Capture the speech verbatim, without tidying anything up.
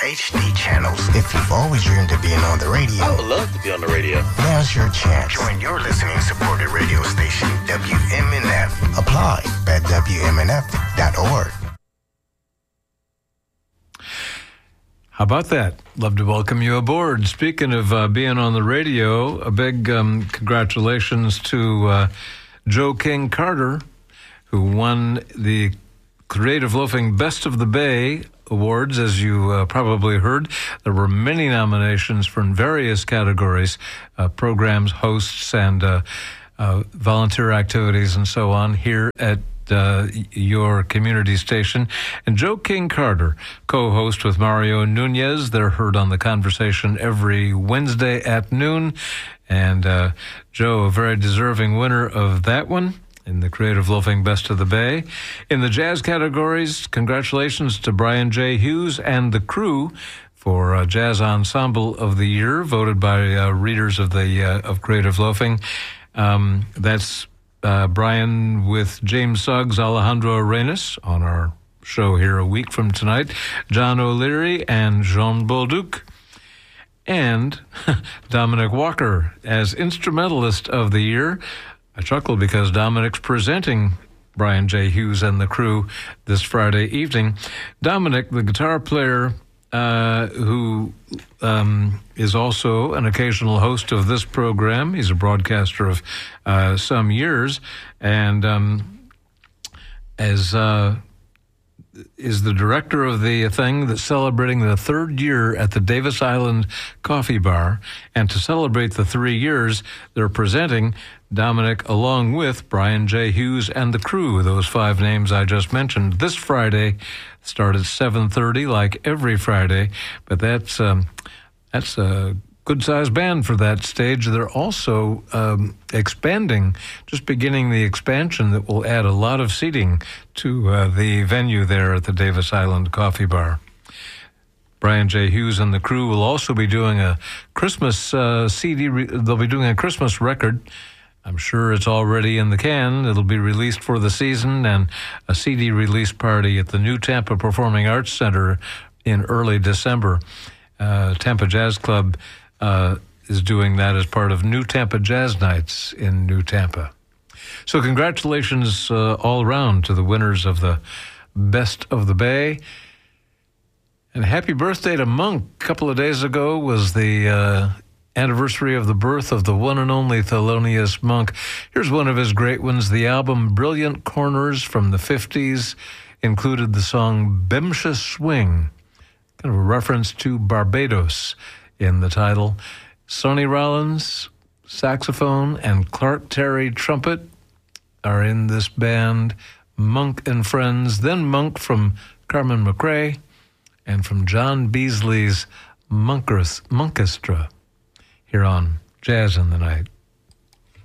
H D channels. If you've always dreamed of being on the radio, I would love to be on the radio. Now's your chance. Join your listening supported radio station, W M N F. Apply at W M N F dot org. How about that? Love to welcome you aboard. Speaking of uh, being on the radio, a big um, congratulations to uh, Joe King Carter, who won the Creative Loafing Best of the Bay Awards. As you uh, probably heard, there were many nominations from various categories, uh, programs, hosts, and uh, uh, volunteer activities and so on here at Uh, your community station. And Joe King Carter, co-host with Mario Nunez. They're heard on The Conversation every Wednesday at noon. And uh, Joe, a very deserving winner of that one in the Creative Loafing Best of the Bay. In the jazz categories, congratulations to Brian J. Hughes and the crew for uh, Jazz Ensemble of the Year, voted by uh, readers of the uh, of Creative Loafing. Um, that's Uh, Brian with James Suggs, Alejandro Arenas on our show here a week from tonight, John O'Leary and Jean Bolduc, and Dominic Walker as Instrumentalist of the Year. I chuckle because Dominic's presenting Brian J. Hughes and the crew this Friday evening. Dominic, the guitar player, Uh, who um, is also an occasional host of this program. He's a broadcaster of uh, some years, and um, as uh, is the director of the thing that's celebrating the third year at the Davis Island Coffee Bar. And to celebrate the three years, they're presenting Dominic along with Brian J. Hughes and the crew, those five names I just mentioned, this Friday. Start at seven thirty, like every Friday, but that's um, that's a good-sized band for that stage. They're also um, expanding, just beginning the expansion that will add a lot of seating to uh, the venue there at the Davis Island Coffee Bar. Brian J. Hughes and the crew will also be doing a Christmas uh, C D. Re- they'll be doing a Christmas record. I'm sure it's already in the can. It'll be released for the season, and a C D release party at the New Tampa Performing Arts Center in early December. Uh, Tampa Jazz Club uh, is doing that as part of New Tampa Jazz Nights in New Tampa. So congratulations uh, all around to the winners of the Best of the Bay. And happy birthday to Monk. A couple of days ago was the Uh, anniversary of the birth of the one and only Thelonious Monk. Here's one of his great ones. The album Brilliant Corners from the fifties included the song Bemsha Swing, kind of a reference to Barbados in the title. Sonny Rollins, saxophone, and Clark Terry, trumpet, are in this band. Monk and Friends, then Monk from Carmen McRae, and from John Beasley's Monkers- Monkestra. Here on Jazz in the Night.